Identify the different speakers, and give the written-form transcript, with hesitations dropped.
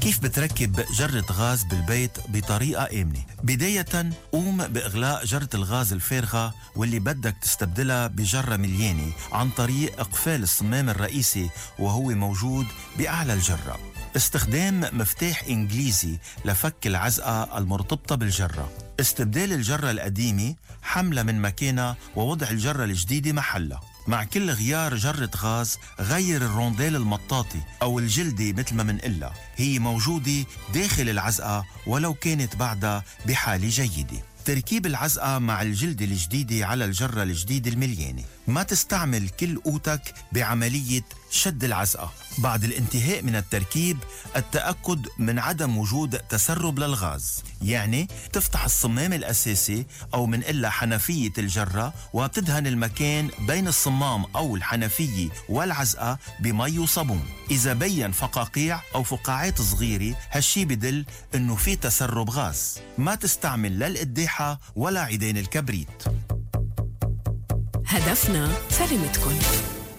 Speaker 1: كيف بتركب جرة غاز بالبيت بطريقة آمنة؟ بداية قوم بإغلاق جرة الغاز الفارغة واللي بدك تستبدلها بجرة مليانة عن طريق إقفال الصمام الرئيسي وهو موجود بأعلى الجرة. استخدام مفتاح إنجليزي لفك العزقة المرتبطة بالجرة. استبدال الجرة القديمة، حملها من مكانها ووضع الجرة الجديدة محلها. مع كل غيار جرة غاز غير الرونديل المطاطي أو الجلدة مثل ما منقلها، هي موجودة داخل العزقة ولو كانت بعدها بحالة جيدة. تركيب العزقة مع الجلدة الجديدة على الجرة الجديدة المليانة. ما تستعمل كل قوتك بعملية شد العزقة. بعد الانتهاء من التركيب التأكد من عدم وجود تسرب للغاز، يعني تفتح الصمام الأساسي أو منقلها حنفية الجرة وتدهن المكان بين الصمام أو الحنفية والعزقة بمي وصابون. إذا بين فقاقيع أو فقاعات صغيرة هالشي بدل إنه في تسرب غاز. ما تستعمل لا القداحة ولا عيدان الكبريت.
Speaker 2: هدفنا سلامتكم.